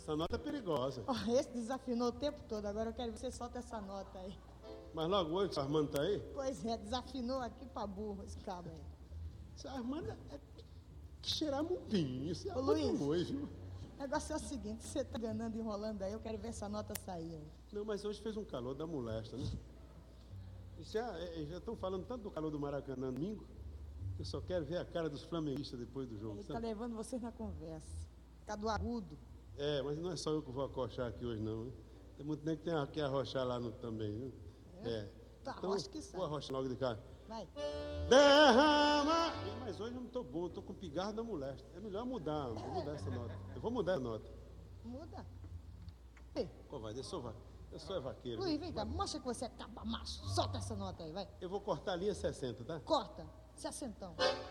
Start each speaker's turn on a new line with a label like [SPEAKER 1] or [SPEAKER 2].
[SPEAKER 1] Essa nota é perigosa.
[SPEAKER 2] Oh, esse desafinou o tempo todo, agora eu quero que você solta essa nota aí.
[SPEAKER 1] Mas logo hoje, o Armando tá aí?
[SPEAKER 2] Pois é, desafinou aqui pra burro esse cabo aí.
[SPEAKER 1] Esse Armando é que cheirar mupinho. Esse
[SPEAKER 2] Ô,
[SPEAKER 1] Armando
[SPEAKER 2] Luiz.
[SPEAKER 1] hoje, viu?
[SPEAKER 2] O negócio é o seguinte, você tá enganando, enrolando aí, eu quero ver essa nota sair aí.
[SPEAKER 1] Não, mas hoje fez um calor da molesta, né? Já estão falando tanto do calor do Maracanã domingo, eu só quero ver a cara dos flamenguistas depois do jogo,
[SPEAKER 2] Ele tá
[SPEAKER 1] sabe?
[SPEAKER 2] levando vocês na conversa. Tá do agudo.
[SPEAKER 1] É, mas não é só eu que vou acochar aqui hoje, não. Hein? Tem muito nem que tem que arrochar lá também, viu? É.
[SPEAKER 2] Tá,
[SPEAKER 1] Então,
[SPEAKER 2] acho que sai.
[SPEAKER 1] vou arrochar logo de cá.
[SPEAKER 2] Vai.
[SPEAKER 1] Derrama! Mas hoje eu não estou bom, estou com pigarro da molesta. É melhor mudar, vou mudar essa nota. Eu vou mudar a nota.
[SPEAKER 2] Muda.
[SPEAKER 1] Pô, vai, eu sou vaqueiro.
[SPEAKER 2] Luiz, vem cá, mostra que você é caba macho. Solta essa nota aí, vai.
[SPEAKER 1] Eu vou cortar a linha 60, tá?
[SPEAKER 2] Corta. 60.